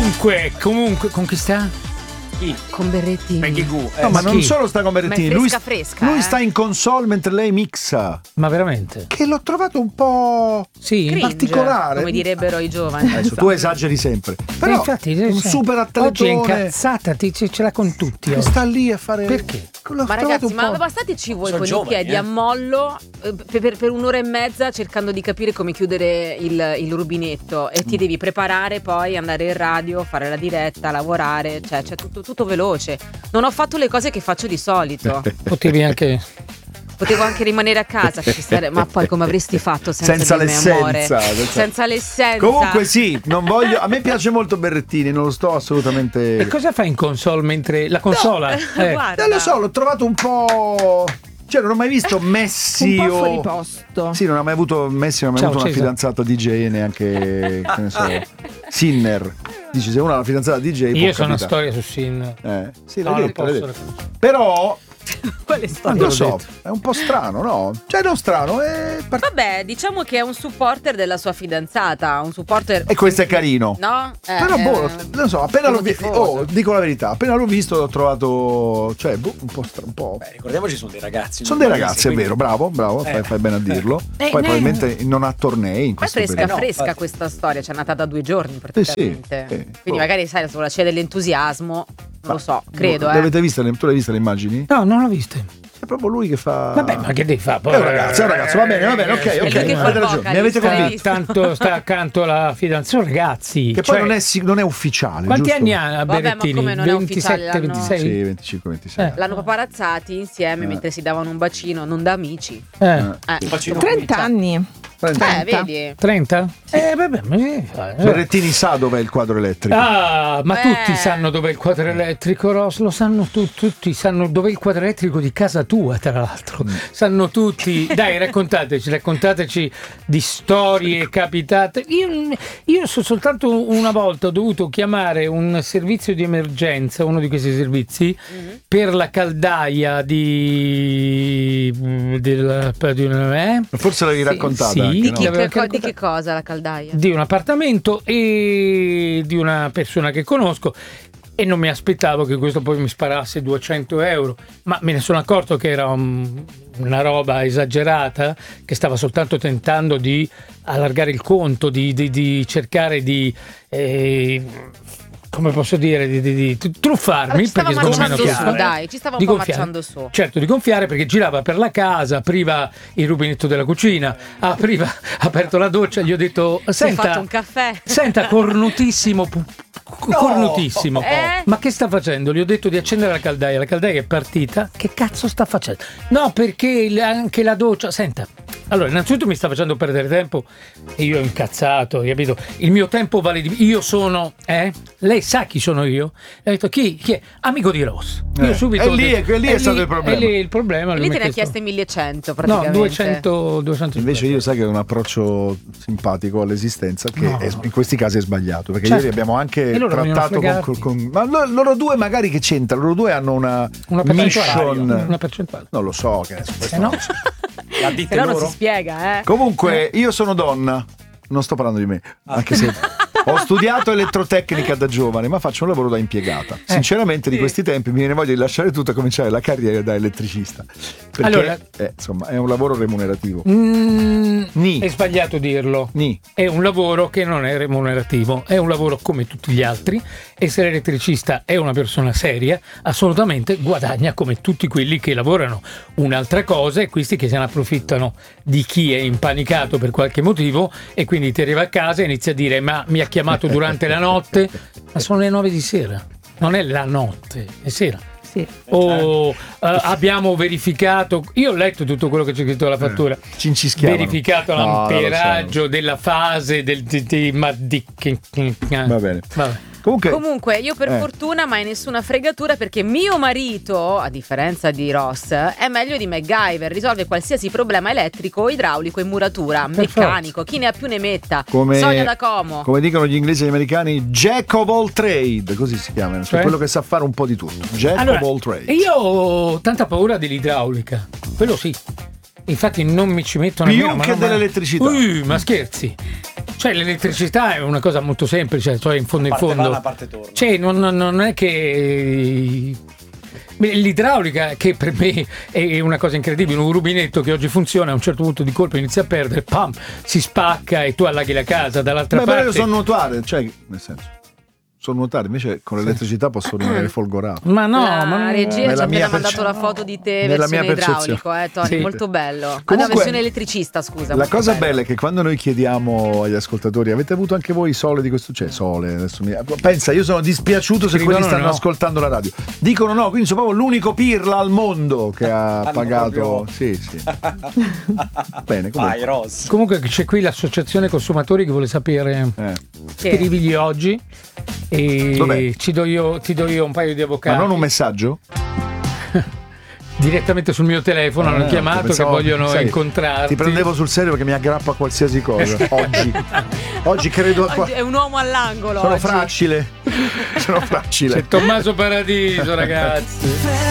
Comunque, con chi sta? Chi? Con Berrettini. No, ma non solo sta con Berrettini, Ma è fresca, lui sta in console mentre lei mixa. Ma veramente? Che l'ho trovato un po' Cringe, particolare, come direbbero i giovani. Adesso tu esageri sempre. Però infatti, un super atletone. Oggi è incazzata, ce l'ha con tutti. Che sta lì a fare. Perché? Ma ragazzi, ma bastateci voi con i piedi a mollo per un'ora e mezza cercando di capire come chiudere il rubinetto e ti devi preparare, poi andare in radio, fare la diretta, lavorare, cioè c'è tutto veloce. Non ho fatto le cose che faccio di solito. Potevo anche rimanere a casa, ma poi come avresti fatto senza l'essenza, amore? Senza l'essenza. Comunque sì, non voglio. A me piace molto Berrettini, non lo sto assolutamente. E cosa fa in console mentre la consola? Guarda. Non lo so, l'ho trovato un po'. Cioè, non ho mai visto Messi un po' fuori posto. Sì, non ha mai avuto Messi, non ha mai avuto una fidanzata DJ, neanche che ne so, Sinner. Dici, se uno ha una fidanzata DJ. Io so una storia su Sinner. Sì, l'hai detto. Però Quale storia? non lo so, è un po' strano, no? Cioè, non strano, Vabbè, diciamo che è un supporter della sua fidanzata, un supporter. E questo è carino. No? Però non so, appena l'ho visto, dico la verità, appena l'ho visto l'ho trovato, cioè, un po'. Beh, ricordiamoci, sono dei ragazzi. Sono dei ragazzi, è vero, bravo, fai bene a dirlo. Poi probabilmente non ha tornei in questo periodo. È fresca questa storia, c'è nata da 2 giorni praticamente. Sì. Quindi magari sai, sulla scia dell'entusiasmo, non lo so, credo. Tu l'hai vista le immagini? No, non l'ho vista. È proprio lui che fa. Vabbè, ma che devi fare? È un ragazzo, va bene, ok. Avete ragione. Mi avete convinto. Tanto sta accanto alla fidanzata, ragazzi. Che poi non è ufficiale. Quanti giusto? anni ha Berrettini? Ma come non è 27, 26? Sì, 25, 26. L'hanno paparazzati insieme mentre si davano un bacino, non da amici. 30 anni. Vedi? 30? Vabbè, Berrettini sa dov'è il quadro elettrico. Ah, ma tutti sanno dov'è il quadro elettrico, Ross, lo sanno tutti sanno dov'è il quadro elettrico di casa tua, tra l'altro. Sanno tutti. Dai, raccontateci di storie capitate. Io soltanto una volta ho dovuto chiamare un servizio di emergenza, uno di questi servizi, per la caldaia Forse l'avevi raccontata. Sì, anche, di che cosa la caldaia? Di un appartamento e di una persona che conosco, e non mi aspettavo che questo poi mi sparasse 200 euro, ma me ne sono accorto che era una roba esagerata, che stava soltanto tentando di allargare il conto, di cercare di come posso dire, di truffarmi, ci stava perché secondo me marciando su, dai, ci stava un po' marciando su. Certo, di gonfiare, perché girava per la casa, apriva il rubinetto della cucina, ha aperto la doccia, gli ho detto: senta, hai fatto un caffè? Senta, cornutissimo, ma che sta facendo? Gli ho detto di accendere la caldaia è partita. Che cazzo sta facendo? No, perché anche la doccia. Senta, allora, innanzitutto mi sta facendo perdere tempo e io ho incazzato, capito? Il mio tempo vale di. Io sono, lei sa chi sono io? E ho detto: chi è? Amico di Ross. Io subito. E lì è stato il problema. E lì il problema. Lì te ne ha chieste 1100 praticamente. No, 200. Invece io sai che ho un approccio simpatico all'esistenza che in questi casi è sbagliato, perché ieri abbiamo anche trattato con ma loro due magari che c'entrano, loro due hanno una mission, una percentuale. Non lo so, che no. La dite però loro? non si spiega, Comunque io sono donna, non sto parlando di me, anche se ho studiato elettrotecnica da giovane, ma faccio un lavoro da impiegata. Sinceramente di questi tempi mi viene voglia di lasciare tutto e cominciare la carriera da elettricista, perché allora, insomma è un lavoro remunerativo. È sbagliato dirlo. È un lavoro che non è remunerativo, è un lavoro come tutti gli altri. Essere elettricista è una persona seria, assolutamente guadagna come tutti quelli che lavorano un'altra cosa, e questi che se ne approfittano di chi è impanicato per qualche motivo, e quindi ti arriva a casa e inizia a dire: ma mi ha chiamato durante la notte, ma sono le 9 di sera, non è la notte, è sera. Sì. Abbiamo verificato, io ho letto tutto quello che c'è scritto alla fattura, verificato l'amperaggio della fase va bene. Comunque io per fortuna mai nessuna fregatura, perché mio marito, a differenza di Ross, è meglio di MacGyver, risolve qualsiasi problema elettrico, idraulico, in muratura, meccanico, chi ne ha più ne metta. Sonia da Como. Come dicono gli inglesi e gli americani, Jack of all trade, così si chiama, cioè quello che sa fare un po' di tutto. Jack of all trade. Io ho tanta paura dell'idraulica, quello sì. Infatti non mi ci mettono più che dell'elettricità. Ma scherzi. Cioè l'elettricità è una cosa molto semplice, cioè in fondo parte va, una parte torna. Cioè non è che l'idraulica, che per me è una cosa incredibile, un rubinetto che oggi funziona, a un certo punto di colpo inizia a perdere, pam, si spacca e tu allaghi la casa. Dall'altra parte. Ma io so nuotare, cioè nel senso. So nuotare, invece con l'elettricità posso rimanere folgorato. Ma no, la regia ci ha appena mandato la foto di te versione idraulico, Tony, sì. Molto bello. Comunque, versione elettricista, scusa. La cosa bella è che quando noi chiediamo agli ascoltatori, avete avuto anche voi sole di questo, cioè sole, adesso pensa, io sono dispiaciuto se quelli stanno ascoltando la radio. Dicono no, quindi sono proprio l'unico pirla al mondo che ha pagato. Sì. Bene, comunque c'è qui l'associazione consumatori che vuole sapere scrivigli oggi. E ti do io un paio di avvocati. Ma non un messaggio? Direttamente sul mio telefono hanno chiamato che vogliono incontrarti. Ti prendevo sul serio perché mi aggrappo a qualsiasi cosa. Oggi credo. Oggi è un uomo all'angolo. Sono fragile. C'è Tommaso Paradiso, ragazzi.